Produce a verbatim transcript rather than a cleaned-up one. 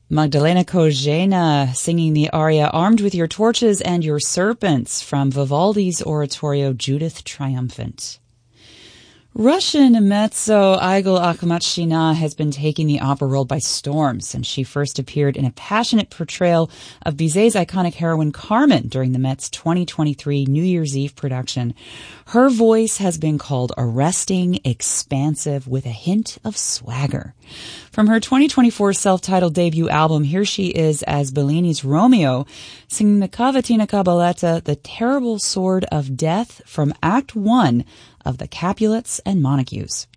Magdalena Kožena singing the aria Armed with Your Torches and Your Serpents from Vivaldi's oratorio Judith Triumphant. Russian mezzo Igor Akhmatshina has been taking the opera world by storm since she first appeared in a passionate portrayal of Bizet's iconic heroine Carmen during the Met's twenty twenty-three New Year's Eve production. Her voice has been called arresting, expansive, with a hint of swagger. From her twenty twenty-four self-titled debut album, here she is as Bellini's Romeo, singing the Cavatina Cabaletta, The Terrible Sword of Death from Act One of the Capulets and Montagues.